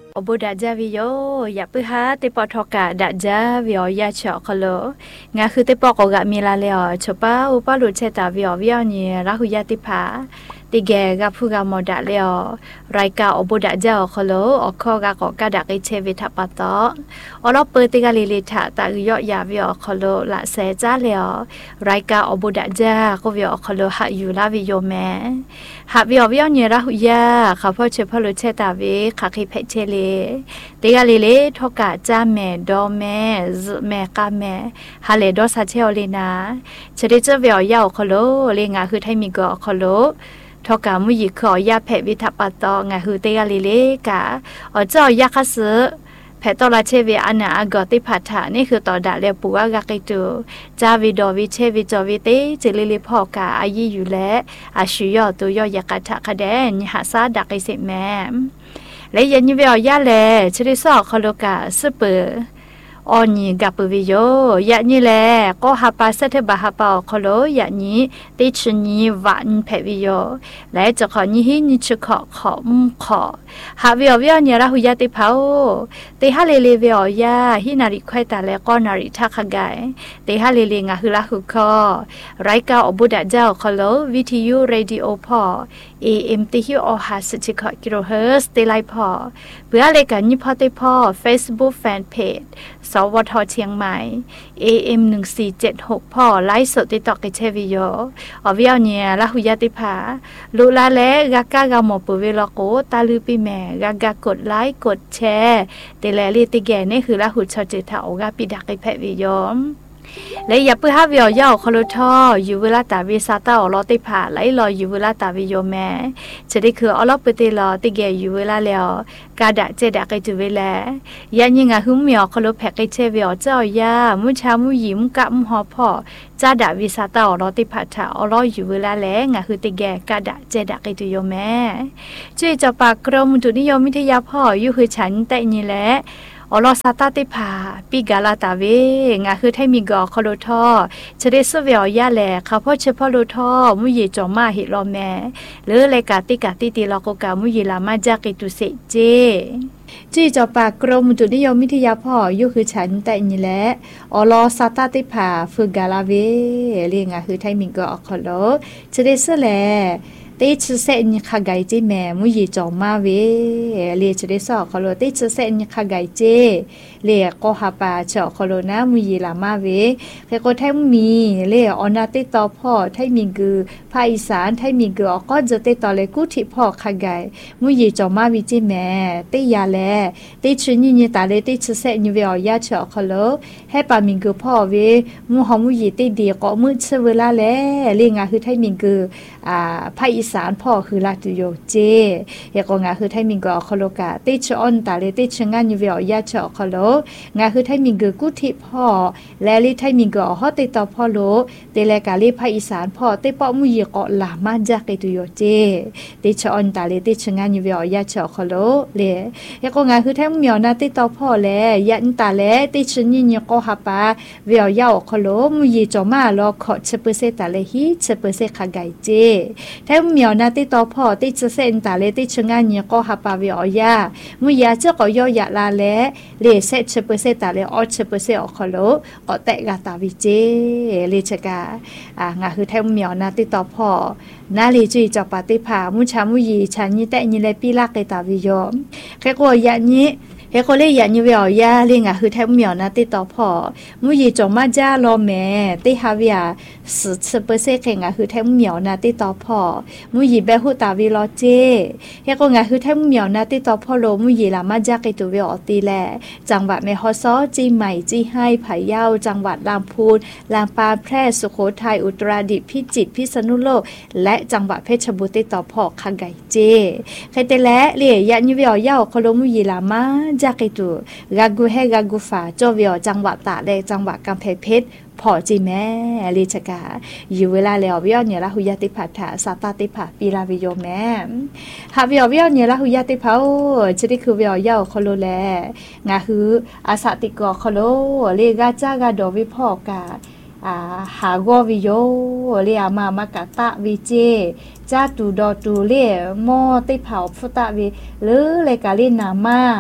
obo daja viyo ya pha te po thoka daja viyo ya cho kholo nga khu te po ko ga mi la le chopa upa lu che ta viyo viyo ni ra hu ya te pha te ge ga phu ga mo da le rai ka obo daja kholo okho ga ko ka da ke che vi tha pa to olo pe te ga le le tha ta yo ya viyo kholo la se ja le rai ka obo daja ko viyo kholo ha yu la viyo me ha viyo viyo ni ra hu ya kha pho che pho lu che ta vi kha khi phe che le te ga le thoka cha me do me z me ka me ha le do sa che o le na che de che viyo ya kholo le nga khu thai mi go kholo thoka มุยขอยาแพวิทัปตองะหือเตกะลิเลกะอเจ้ายาคสแพตอลาเชวิอันนะกอติพัทธะนี่คือตอดาเลปูวากะกิตูจาวิดอวิเชวิจอวิเตจิลิลิพอกะอายีอยู่และอาชุยอตุยอยากะทะคะแดนหาซาดักอิสิแมและยันยิเวอยาแลชริซอคโลกะสเปออนี่กับปวิโยยะนี่แลก็หาปาสัทบะหาปาคโลยะนี้ติชนี้วันเพวิโยและจะขอนี้หินิชขอขอขอหาวิโอวิโอเนี่ยราหุยะติเผาติฮาเลเลวิโอยาหินาริควายตาและก็นาริทักขะไกติฮาเลเลงะหุละหุคอไรกาอบุดะเจ้าคโลวิทยุเรดิโอพอAM ติฮิโอ50กิโลเฮิรตซ์ติไลพอเพื่อเลกันนี่พอติพอ Facebook Fan Pageสวทเชียงใหม่ AM 1476พ่อไลฟ์สดติดต่อกับเชวิโยอวิโอเนี่ยละหุยะติภาลุลาและกากากาหมอปุเวลโกตาลือปีแม่กากากดไลค์กดแชร์เตแลลิติแกนี่คือละหุชอจิตาโอกาปิดักไอแพวิโยและอย่าเพื่อหาวิโอยาคอลทออยู่เวลาตาวิซาตาอลอติผาไหลลอยอยู่เวลาตาวิโยแม่จะได้คืออลอปติลอติแกอยู่เวลาแล้วกาดะเจดะไกจุเวลายันยังหุมเมียคอลแพกไกเชวิโอเจ้ายามุชามุยิมกะมุหอพ่อจาดะวิซาตาอลอติผาถาอลออยู่เวลาแล้วงะคือติแกกาดะเจดะไกจุโยแม่ช่วยจะปากกรมตุนิยมวิทยาพ่ออยู่คือฉันแต่นี่แหละอลอซาตาติผาปีกาลาตาเวงะคือไทมีกอคอโลทอจะได้สเวียยาแลเขาพ่อเฉพาะโลทอมุยจอมาหิรอแม่หรือเลกาติกาติติลอกกามุยลามาจากิตุเสเจจี้จอปากกรมตุนิยมวิทยาพ่ออยู่คือฉันแต่นี่แหละอลอซาตาติผาฝึกกาลาเวเรียงะคือไทมีกอคอโลจะได้สแลติชเซนขะไกจิแม่มุยจอมาเวเลียจะได้สอคอโลติชเซนขะไกเจเลียก็หาปาเจาะคอโลนะมุยลามาเวเคก็แท้มีเลียอนาติตอพ่อไทมีกือภาคอีสานไทมีกือก็จะติตอเลกุทิพ่อขะไกมุยจอมาวิจิแม่ติยาแลติชนี่ตาเลติชเซนเวอยาเจาะคอโลให้ปามีกือพ่อเวมุหอมุยติดีก็มือเชเวลาแลเลียงาคือไทมีกือภาคอีสานพ่อคือลาตุโยเจยากงาคือไทมิงกอคโลกาติชออนตาเลติชงานยูเวอยาเจาะคโลงาคือไทมิงกุทิพ่อและลิไทมิงกอฮอติตอพ่อโลเตเลกาลิภาคอีสานพ่อติปอมุยกอลามาจากตุโยเจติชออนตาเลติชงานยูเวอยาเจาะคโลเลยากงาคือไทมิงนาติตอพ่อแลยันตาเลติชนิยกอหาปาเวอยาคโลมุยจอมาลอขอเชเปเซตาเลฮิเชเปเซขะไกเจแท้เมียวนาติตอพ่อติจะเส้นตาเลติชงานเนี่ยก็หาปาวิอยามุยาเจ้าก็ย่อยาลาเลเลเซชเปเซตาเลอชเปเซอคโลก็แตกาตาวิเจเลชกางาคือแท้เมียวนาติตอพ่อนาลีจุยจอปาติผามุชามุยีชันนี่แต่นี่เลปีลากตาวิโยแค่ก็ยานี้เฮโคเลยันยูเวอยาเลียงะคือแทมเมียวนาติตอพ่อมุยจอมาจ้าลอแม่ติฮาวิอา10%เคงะคือแทมเมียวนาติตอพ่อมุยเบหุตาวิลอเจเฮโกงะคือแทมเมียวนาติตอพ่อโลมุยลามาจากิตุเวอติแลจังหวัดแม่ฮอซอจีใหม่จีให้ไผ่เย้าจังหวัดลำพูนลำปางแพร่สุโขทัยอุตรดิตถ์พิจิตรพิษณุโลกและจังหวัดเพชรบุรีติตอพ่อคังไกเจใครแต่และเลียยันยูเวอยาคโลมุยลามาจากิตุกากูเฮกากูฟาโจเวียจังหวัดตากและจังหวัดกำแพงเพชรพอจีแม่ลิชกาอยู่เวลาแล้ววิโอเนี่ยละหุยติพัทธาสาตาติภาปีลาวิโยแม่หาวิโอเนี่ยละหุยติภาจะได้คือวิโอยาคโลแลงาคืออาสาติกอคโลเลกาจากาโดวิพ่อกาหากวิโยเรียมามากะตะวิเจจ้าตูดอตูเล่มอติเผาฟุตะวิหรือเลกาลินามา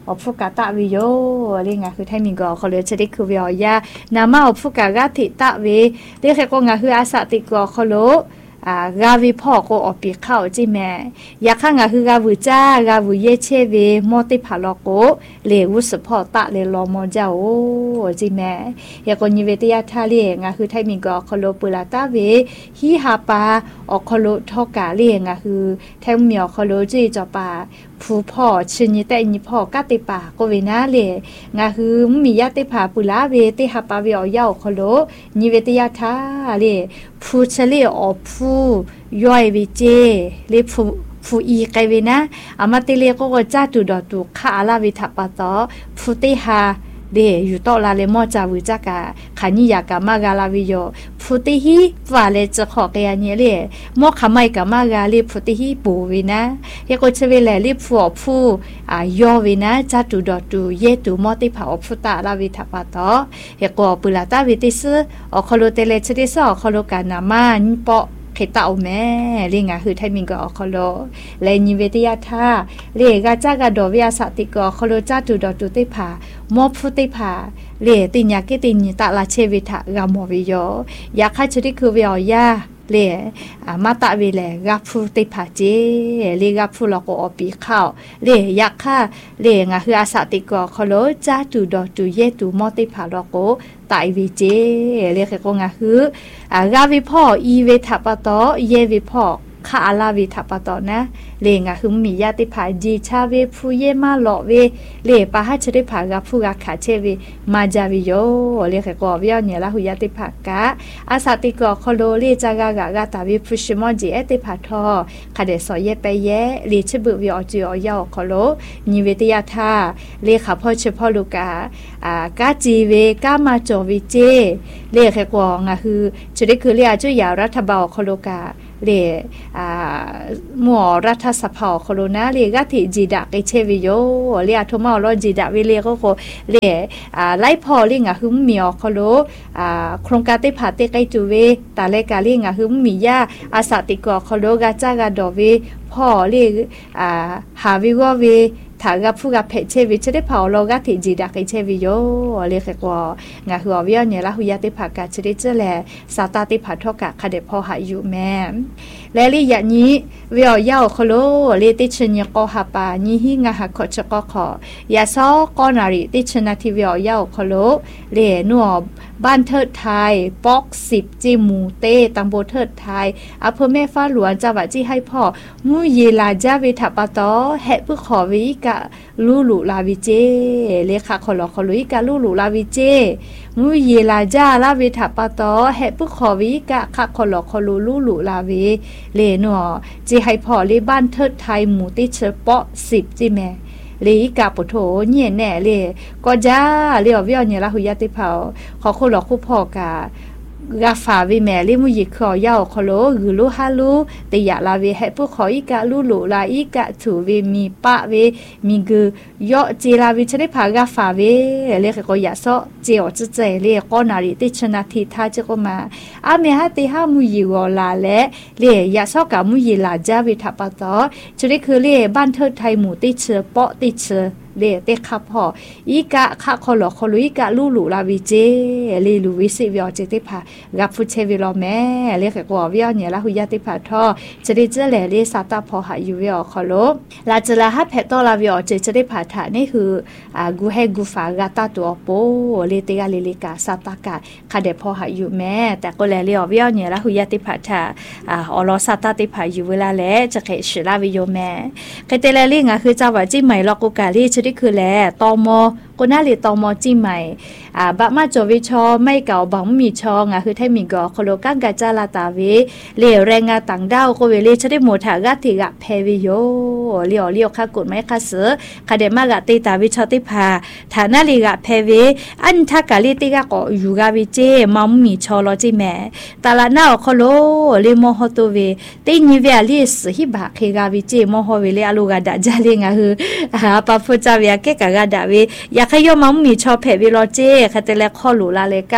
อพูกาตะวิโยเรียกงาคือไทยมีก็เขาเลยจะได้คือวิอยานามาอพูกากาติตะวิเรียกก็งาคืออาสาติก็เขาโลกาวิพ่อก็ออกปีเข้าจิแม่อยากข้างคือกาวิจ้ากาวิเยเชวิมอติผาลโกเลวุสพอตะเลลอมอเจ้าโอ้จิแม่อยากคนยิเวติยาทาเลงาคือไทยมีก็คโลปุลาตาเวฮิฮาปาออกคโลทอกาเลงาคือไทยเมียวคโลจีจอปาผู้พ่อชิญิแต่ญิพ่อกาติปาก็เวนาเลงาคือมียาติผาปุลาเวติฮาปาเวอยาวคโลยิเวติยาทาเลผู้เฉลี่ยออผู้ย่อยวิเจเลผู้อีไกเวนะอามาติเลก็จ้าตุดอตุคาลาวิทัปะตอผู้ติฮาเดอยู่ต่อลาเลมอจาวิจักะขันยากามากาลาวิโยพุติฮิฟาเลจะขอเกียเนเลมอขมายกามากาลีพุติฮิปูวินะเฮโกเชเวเลลิผัวผู้ยอวินะจัตุดอตุเยตุมอติผาพุตาลาวิทัปะตอเฮโกปุลาตาวิติสอคโลเตเลชดิสอคโลกานามานิปอเขตเอาแม่เรียงคือไทยมิงก็อคโลเลนิเวติยาธาเรกาจากาดอวิอาสติกอคโลจัตุดอตุติผามอพุติผาเลติญากิติญตะลาเชวิทะกามอวิโยยาคาชดิคือวิอยาเลมาตะเวเลกับผู้ติผาเจเลกับผู้ลอกอปีเข้าเลยักค่าเลงะคืออาสติกอคโลจาตุดอตุเยตุมอติผาลอกตายวิเจเลขก็งะคือกาวิพ่ออีเวทัปตอเยวิพ่อคาลาวิทัปตอนะเลงะคือมีญาติผาจีชาเวผู้เยมาหลอเวเลปะหะชริผากะผู้กะขาเชเวมาจาวิโยเลขก็วิญญาณละหุญาติผากะอาสติกอคโลเลจากะกะตาวิพุชมอจีเอติผาทอคาเดสอเยเปเยเลชบุวิอจิอยาคโลนิเวติยาธาเลขพ่อเฉพาะลูกากาจีเวกามาจอวิเจเลขก็งะคือจะได้คือเรียจุยารัฐบาลคโลกาเลหมอรัฐสภาโคโรนาเลกะติจีดะไกเชวิโยเลอะโทมาลอจีดะวิเลก็โคเลไล่พอลิงอะหึมมีอโคโลโครงการติผาติไกจูเวตาเลกาลิงอะหึมมียาอาสาติกอโคโลกาจากาดอเวพ่อเลหาวิวเวถ้ากับผู้กับเพชเชวิจะได้เผาโลกาติจีดะไกเชวิโยเลขกว่างาหัววิญญาณละหุยาติผากาจะได้เจแลสาตาติผาทอกะคาเดพ่อหาอยู่แม่และลิยะนี้วิอยาโคโลเลติชญกอหาปาญิหิงาหะขจกขอยาซอกอนาริติชนาทิวิอยาโคโลเลนัวบ้านเทิดไทยปอก10จิมูเตตังโบเทิดไทยอำเภอแม่ฟ้าหลวงจังหวัดจี้ให้พ่อมุเยลาจาวิทัปตอแหะผู้ขอวิกะลูลุลาวิเจเลขาขอลอขอลุยกะลูลุลาวิเจมุเยลาจาลาวิทัปตอแหะผู้ขอวิกะขะขอลอขอลูลุลาวิเลนัวจี้ให้พ่อเลบ้านเทิดไทยหมู่ติเฉปอ10จิแม่ลีกาปโถเนี่ยแน่เลยก็จ้าเรียววิญญาณละหุยาติเผาขอคนหลอกคู่พ่อกากาฝาวิแม่ลิมุยิขอยาวขโลหือลูฮาลูแต่อยาลาวิให้ผู้ขออีกะลูลุลาอีกะถูวิมีปะเวมีกือยอจีลาวิชได้ผากาฝาเวเรียกก็อยาซอเจียวจะใจเรียกก็นาริติชนาทีท่าจะก็มาอาเมฮะติฮามุยิวลาและเรียอยาซอกามุยิลาจาวิทัปตอจะได้คือเรียบ้านเทิดไทยหมู่ติเชอปอติเชอเลเตคับพออีกะคะคอลอคอลุอีกะลูลุลาวิเจเลลูวิสิวิอเจติผากับฟุเชวิลอแม่เลขกว่าวิญญาณละหุยาติผาทอจะได้เจแลเลซาตาพอหาอยู่วิอคอลลาจะละฮับเพตอลาวิอเจจะได้ผาถานี่คือกูให้กูฝากาตาตัวโปเลเตกาเลกาซาตากาคาเดพอหาอยู่แม่แต่ก็แลเลียววิญญาณละหุยาติผาถาอลอซาตาติผาอยู่เวลาแลจะเขชลาวิโยแม่เกเตเลลิงคือจังหวัดจิใหม่ลอกกูกาลีนี่คือแลตอมก็น่าเรียตอมจีใหม่บะมาจวิชอไม่เก่าบังมีชองคือไทยมีกอโคโลกังกาจาลาตาเวเลียวแรงงานต่างด้าวก็เวเลชได้หมดถากาติกะเพวิโยเลียวค่ะกดไม้ค่ะเสือคาเดมากะติตาวิชอติพาฐานะลีกะเพวิอันทักกะลิติกะก็อยู่กาวิเจมัมมีชอลอจิแม่ตาลานาโคโลเลโมโฮโตเวตินิเวลิสฮิบะเคกาวิเจโมโฮเวเลอลูกาดาจาเลงะคือปะฟุจาเวเกกะกะดาเวอยากให้ยอมมัมมีชอเพวิโลเจคาเตเลคอลูลาเลกะ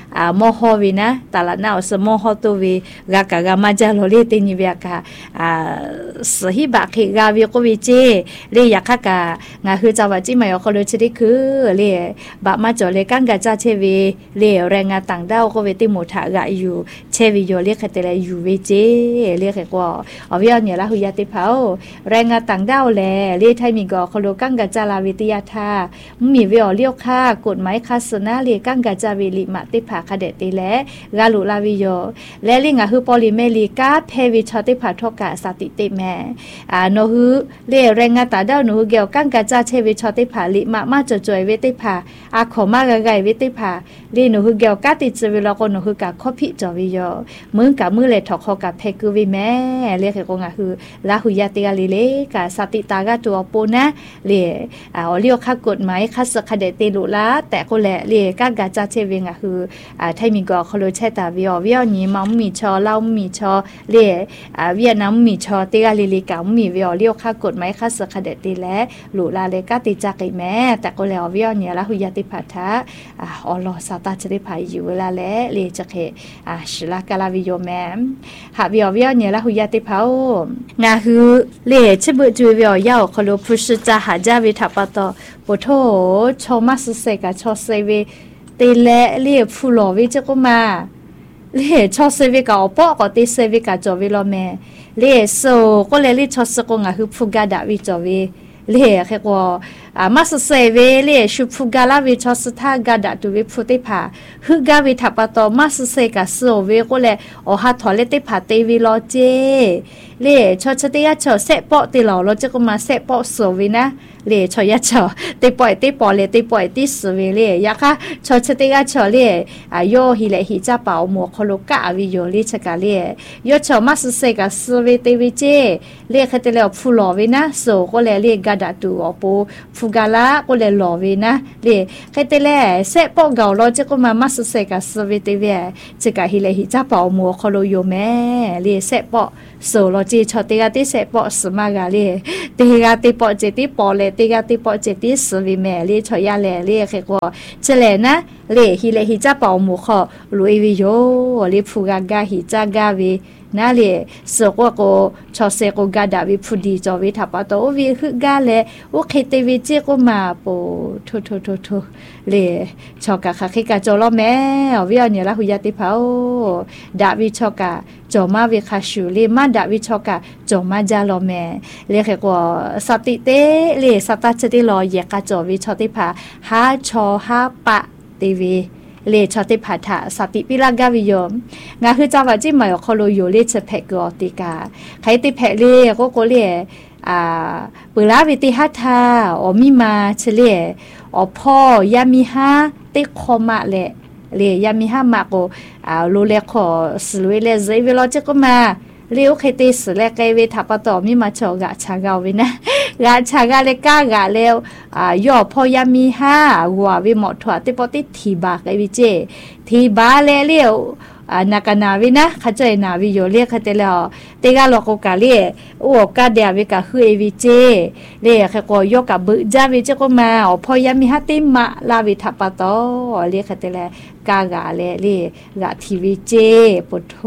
โมโหวินะแต่ละน่าสโมโหตัววิกากะกามาจาโลเลตินิเบียกะสหิบะขิกาวิโกวิเจเลยอยากค่ะกะงาคือจาวาจิมายอคโลชิดิคือเลยบะมาจอเลยกังกะจาเชวิเลยแรงงานต่างด้าวก็เวติโมทากะอยู่เชวิโยเรียกแต่ละอยู่เวเจเรียกกว่าเอาวิญญาณละหุยาติเผาแรงงานต่างด้าวแลเรียกไทยมีกอคโลกังกะจาลาวิทยาธามีวิอเลี้ยวค่ากฎหมายคาสนาเรียกังกะจาวิลิมาติผาคเดติแลกาลุลาวิโยและลิงาคือปอลิเมลิกาเพวิชอติผาทกะสติติแมโนฮือเรียแรงงานต่างด้าวโนฮือเกี่ยวกังกะจาเชวิชอติผาลิมาจจวยเวติผาอาขอมากะไกเวติผาลีโนฮือเกี่ยวกะติจวิลก็โนฮือกะคอพิจอวิโยมึงกะมือเลทอกกะเพกุวิแม่เรียกกงาคือลาหุยาติกาลิเลกะสติตากะตัวโปนะเรียเรียกคักกฎหมายคัสคเดติลุลาแต่ก็แลเรียกังกะจาเชวิงะคือไทยมีกอคโลเชตาวิอนี้มัมมีชอเล่ามีชอเรียเวียดนามมีชอติกาลิลิกะมีวิอเรียกคักกฎหมายคัสคเดติและลุลาเลกะติจักแม่แต่ก็แล้ววิอนี้ลาหุยาติพัทธะอลอซาตาจะได้พายอยู่เวลาและเลจักเฮชลากาลาวิโยแมมหาวิอนี้ลาหุยาติเผางาคือเลชบุจุวิอยาวคโลพุชจาหาจาวิทัปตปโทชอมัสเซกะชอเซเวเตเลเลียฟูโลวิจกุมาเลียชอเซเวกะอปอกอติเซเวกะจอวิโลแมเลียโซก็เลชอสกงาคือฟูกาดาวิจอวิเลียแค่ว่ามาสเซเวเลียชุฟูกาลาวิชอสทากาดาตุวิฟูติผาฮึกาวิทัปตมาสเซกะโซเวก็เลอหาทอเลติผาเตวิโลเจเลียชอชติยาชอเซปอติหลอโลจะก็มาเซปอโซวินะเลชอยาชอติปอยติปอเลติปอยติสเวเลยะค่ะชอชติกาชอเลโยฮิเลฮิจาปาอมัวคโลกะวิโยลิชกาเลโยชอมาสเซกะสเวติวิเจเลคเตเลฟูโลวินะโซก็เลเลกาดาตูอปูฟูกาลาก็เลโลวินะเลคเตเลเซปอเกาโลจะก็มาสเซกะสเวติเวจะกะฮิเลฮิจาปาอมัวคโลโยแม่เลเซปอโซโลจีชอติกาติเซปอสมากาเลติกาติปอเจติปอเลติกาติปอเจติสวิแม่เลชอยาเลเลแค่ก็เจเลนะเลฮิเลฮิจาปาอมัวคอลุยวิโยเลฟูกากาฮิจากาวินาเลสกว่าก็ชอเซโกกาดาวิพุดีจอวิทัปโตวิฮึกาเลโอเคเตวิเจก็มาโปโทเลชอกะคาคิกาจอลแม่วิอันเนี่ยละหุยาติเผาดาวิชอกะจอมาวิคาชูเลมาดาวิชอกะจอมาจาลแม่เลแค่ก็สติเตเลสตาจติลอเยกะจอวิชอติผาหาชอหาปะติวิเลชอติผาถาสติปิลากาวิโยมงาคือจาวาจิมายคโลโยเลชเพกอติกาใครติเพเลก็เลปุลาวิติหัตถาอมิมาเฉเลอพ่อยามิฮาติคอมะเลยามิฮามาโกโลเลขอสลวยเลเซเวลอจะก็มาเลี้ยวเคติสแลกเวทัปตอมิมาชอกะชากาวินะกะชากาเลกากะเลวยอพอยามี5วัววิหมอถวติปติทีบาไกวิเจทีบาเลเลียวนักนาวินะขจายนาวิโยเรียกเตลอเตกาโลกกาเลโอกาเดียวิกะคือเอวิเจเลขะก็ยกะบึจาวิเจก็มาพอยามีหติมะลาวิทัปตอเรียกเตลกากาเลกะทีวิเจปุโธ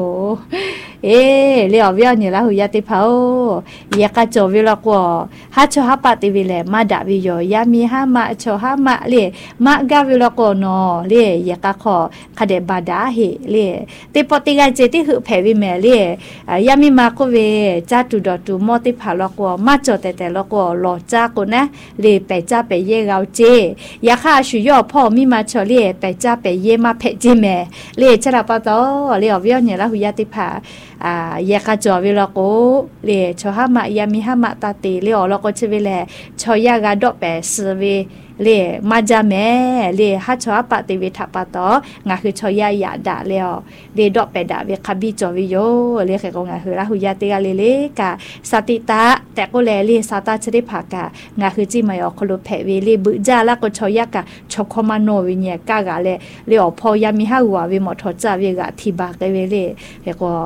เลี้ยววิญญาณละหุยาติเผายากะจอวิลกัวฮัชฮะปะติวิเลมาดาวิโยยามีหามะชอหามะเลมะกาวิลกัวนอเลยากะขอคเดบาดาเฮเลติปติกาเจติหือแผวิแมเลยามีมาโกเวจาตุดอตุมอติผาลกัวมาจอแต่ลกัวลอจากุนะเลเปจาเปเยกาเจยาคาชุยอพ่อมีมาชอเลเปจาเปเยมาเพจิแมเลชะระปะตอเลอวิญญาณละหุยาติผายากะจอวิลโกเลชอหามะยามิหามะตาติเลอลโกชวิเลชอยากะดอเปสเวเลมาจาแม่เลฮัชอปะติวิทัปตองาคือชอยายาดาเลเลดอเปดาเวคาบิจอวิโยเลแค่ก็งาคือละหุยาติกาเลกะสติตะแต่ก็เลสาตาชดิภากะงาคือจิมายอคโลเพเวเลบึจาละก็ชอยากะชอคอมาโนวิเนกะกะเลอพอยามิหาวัววิหมอทอจาเวกะทิบากะเวเลแค่ก็งาคือ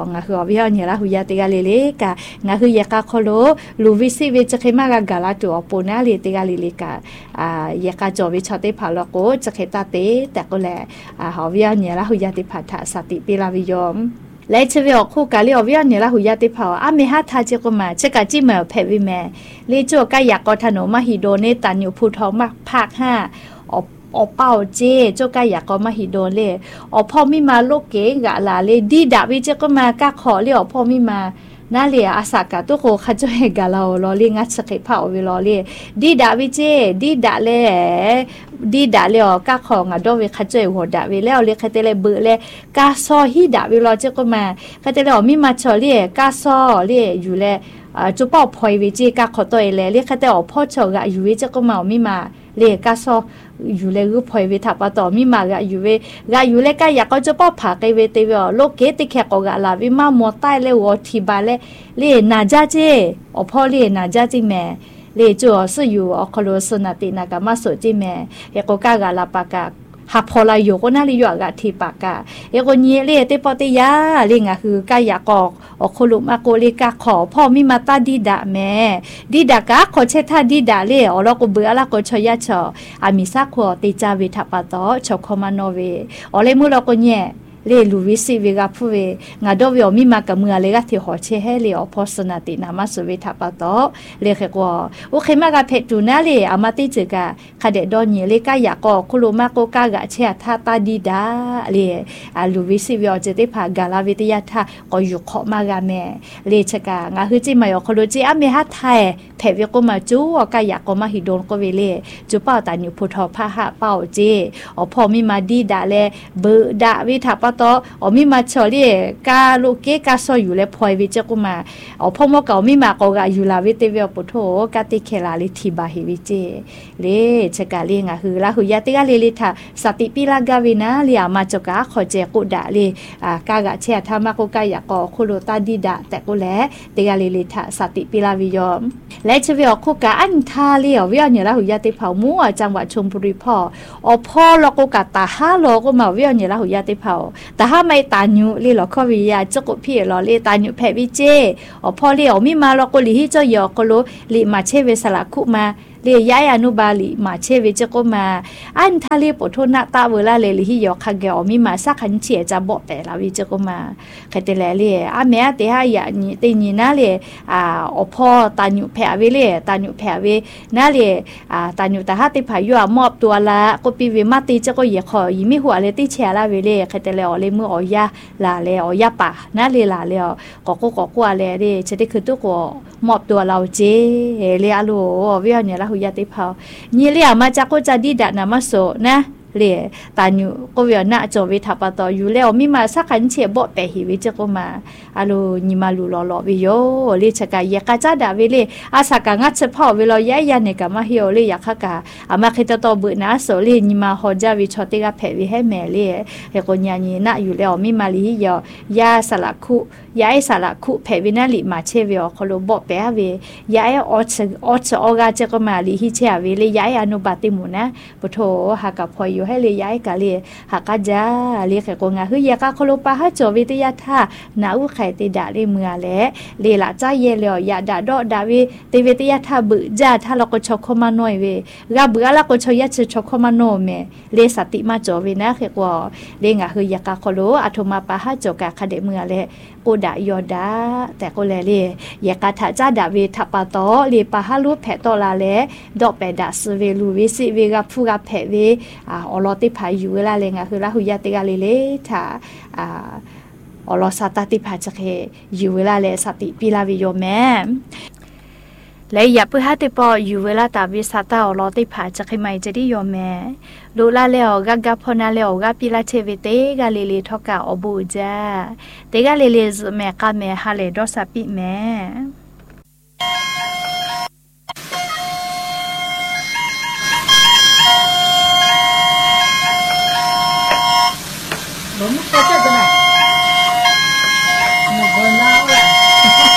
วิอเนี่ยละหุยาติกาเลกางาคือยากาโคโลลูวิซิเวจะเคมากากาลาตัวปูนาเลติกาเลกายากาจอวิชอติผาลโกจะเคตาเตแต่ก็แลหอวิอเนี่ยละหุยาติผาทะสติปิลาวิยอมและเชวิอคู่กาลิอวิอเนี่ยละหุยาติผาอะเมหะทาเจกมาเชกาจิเมลเพวิแมเลโจกายากอถนนมหิโดเนตันอยู่ภูทองมาภาค5อเป้าเจเจ้าก็อยากก็มาหิโดนเลยพ่อมีมาโลกเก๋กะลาเลยดีดาวิเจ้าก็มากะขอเลยพ่อมีมาน่าเลียอาสากะตุโคขจอยกะเราลอเลีงัดสกิเผาเวลอเลยดีดาวิเจดีดาเลยดีดาเลยกะของอ่ะดอเวขจอยหัวดาเวแล้วเลยคาเตเลยเบื่อเลยกะซอฮิดาเวลอเจ้าก็มาคาเตเลยมีมาชอเลยกะซอเลยอยู่เลยจุปอพอยวิเจกะขอตัวเลยเลยคาเตอพ่อชอกะอยู่วิเจ้าก็มามีมาเลยกะซออยู่เลยรูปพอยวิทับต่อมีมากะอยู่เวกะอยู่เลยกะอยากก็จะป้อผาไกเวเตวโลกเกติแขกกะลาวิมามัวใต้เลวทีบาเลเลยนาจาเจพ่อเลยนาจาจิแม่เลยจัวสอยู่คโลสนาตินากะมาสจิแม่เฮกกะกะลาปากะหาพอลายอยู่ก็น่าลิยกะทีปากะเอโกเนเลเตปอติยาลิงะคือกะอยากอคลุมาโกเลกะขอพ่อมีมาตาดีดะแม่ดีดะกะขอเชทาดีดะเลอลก็เบื่อละก็ชยะชออามิซาขอติจาวิทัปะตอชอคอมานอเวเลมุลก็เนี่ยเลลูวิสิเวกาพูเวงาดอวิอมีมากะเมือเลกะที่หอเชเฮเลอพอสนาตินามาสเวทัปะตอเลเขกว่าโอเคมากะเพจูนาเลอามาติจึกะคาเดดอเนเลกะอยากก็คุโลมาโกกะกะเชทาตาดีดาเลลูวิสิเวอเจติพากาลาวิทยาทาก็อยู่ขอมากะแม่เลชกะงาฮึจิมายอคโลจิอะเมหะไทเพเวก็มาจูกะอยากก็มาหิโดนก็เวเลจูเป้าตานิพุทธพะหะเป้าเจพอมีมาดีดาเลเบดาวิทัปต่อมีมาชอลี่กาลูกเกกาซออยู่และพลอยวิจกุมาพ่อมเก่ามีมาก็กาอยู่ลาวิเตเวปุโธกาติเคลาลิทิบาฮิวิเจเลชกาเลงะฮือลาหุยาติกาเลลิทาสติปิลากาวินาเลียมาจกาขอเจกุดาเลกากะเชทามาโกกายะก็คุโลตาดิดาแต่กุแลติกาเลลิทาสติปิลาวิยอมและชเวอคุกาอันทาเลียวเวียเนี่ยลาหุยาติเผามัวจังหวัดชลบุรีพ่อพ่อลกกาตาฮาโลก็มาเวียเนี่ยลาหุยาติเผาแต่ถ้าไม่ตาญูลีหลอกข้อวิยาจกุพี่หลอลีตาญูแผ่วิเจพ่อเลี้ยวมีมาหลอกก็ลีที่เจ้าหยอกก็รู้ลีมาเชเวสละคุมาเลียย้ายอนุบาลีมาเชเวจก็มาอันทะเลปทนาตาเวลาเลลีที่หยอกขะเกอมีมาสักขันเฉียจะบอกแต่ละวิจก็มาใครแต่ละเลียแม่แต่หายานี่แต่นี่นะเลียพ่อตาญูแผ่เวเลียตาญูแผ่เวนะเลียตาญูแต่ถ้าติพายุมอบตัวละก็ปีเวมาตีจะก็อย่าขอยิ่มีหัวเลยติแชร์ละเวเลียใครแต่ละเลยมืออยาลาเลยอยาป่านะเลียลาเลยก็กว่าเลยเลียจะได้คือตัวก็มอบตัวเราเจเลียลูวิวเนี่ยละหุยาติเผานี่เลียมาจากก็จะดีดะนะมาโซนะเลียตาญูก็วิวน่ะจวิทัปะตออยู่แล้วมีมาสักขันเฉียบ่แปหิวิจก็มาอาลูนิมาลูลอวิโยลิชกายะกะจาดาเวเลอาสากะงัดเฉพาะเวลายะยะเนกะมาเฮียวเลยยะคะกะอามาคิตตอบึนะโซลีนิมาฮอจาวิชอติกะแผวิให้แม่เลเฮโกญานีนะอยู่แล้วมีมาลิยอยาสละคุยาไอสละคุแผวินะลิมาเชเวอคโลบ่แปเวยาไอออชออกาเจก็มาลิฮิเชเวเลยยาไออนุบาติมุนะปุโธหากะพอยให้เลยย้ายกะเลยหากะจาเลยแขกงาฮือยากะโคโลปะฮะจอวิทยาท่านาอุไขติดาเลยเมือแลเลยละจ้าเยเลยยาดาดอดาวิติวิทยาท่าบึจ้าถ้าเราก็ชอคอมาหน่อยเวกะบึอะละก็ชอยะชอคอมาโนเมเลยสติมาจอวินะแขกว่าเลยงาฮือยากะโคโลอะโทมาปะฮะจอกะคะเดเมือแลโกดายอดาแต่ก็แลเลยยากะทะจ้าดาวิทัปปะตอเลยปะฮะลูแผตอลาแลดอกแปดาสเวลูวิสิเวกะฟูกะแผเวอลอติพายุละเลงะคือละหุยาติกาเลทาอลอสาตติพาจะเคอยู่เวลาเลสติปิลาวิโยแม่และอย่าเพื่อให้ติปออยู่เวลาตาวิสาตาอลอติพาจะเคไม่จะได้โยแม่ดูละเลวกักพนาเลวกัปิลาเชเวเตกาเลทอกาอบูจาเตกาเลแม่กาแม่ฮาเลดอสปิแม่